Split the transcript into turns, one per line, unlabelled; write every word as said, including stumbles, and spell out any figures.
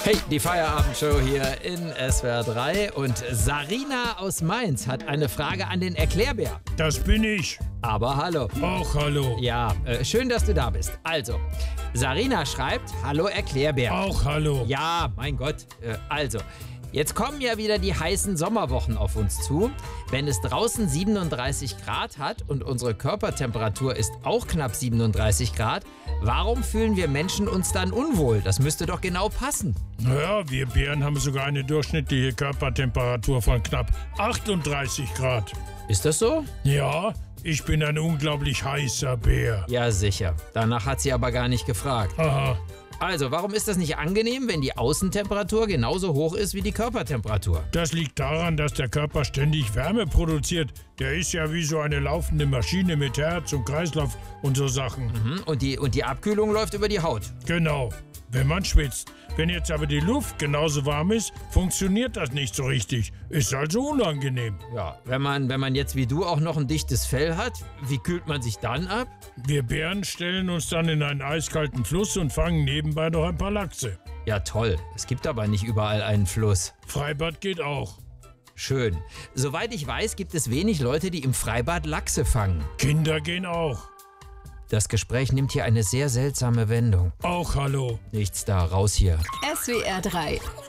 Hey, die Feierabendshow hier in S W R drei und Sarina aus Mainz hat eine Frage an den Erklärbär.
Das bin ich.
Aber hallo.
Auch hallo.
Ja, äh, schön, dass du da bist. Also, Sarina schreibt, hallo Erklärbär.
Auch hallo.
Ja, mein Gott. Äh, also, jetzt kommen ja wieder die heißen Sommerwochen auf uns zu. Wenn es draußen siebenunddreißig Grad hat und unsere Körpertemperatur ist auch knapp siebenunddreißig Grad, warum fühlen wir Menschen uns dann unwohl? Das müsste doch genau passen.
Naja, wir Bären haben sogar eine durchschnittliche Körpertemperatur von knapp achtunddreißig Grad.
Ist das so?
Ja, ich bin ein unglaublich heißer Bär.
Ja, sicher. Danach hat sie aber gar nicht gefragt.
Aha.
Also, warum ist das nicht angenehm, wenn die Außentemperatur genauso hoch ist wie die Körpertemperatur?
Das liegt daran, dass der Körper ständig Wärme produziert. Der ist ja wie so eine laufende Maschine mit Herz und Kreislauf und so Sachen.
Mhm. Und die, und die Abkühlung läuft über die Haut.
Genau, wenn man schwitzt. Wenn jetzt aber die Luft genauso warm ist, funktioniert das nicht so richtig. Ist also unangenehm.
Ja, wenn man, wenn man jetzt wie du auch noch ein dichtes Fell hat, wie kühlt man sich dann ab?
Wir Bären stellen uns dann in einen eiskalten Fluss und fangen nebenbei noch ein paar Lachse.
Ja, toll. Es gibt aber nicht überall einen Fluss.
Freibad geht auch.
Schön. Soweit ich weiß, gibt es wenig Leute, die im Freibad Lachse fangen.
Kinder gehen auch.
Das Gespräch nimmt hier eine sehr seltsame Wendung.
Auch hallo.
Nichts da, raus hier.
S W R drei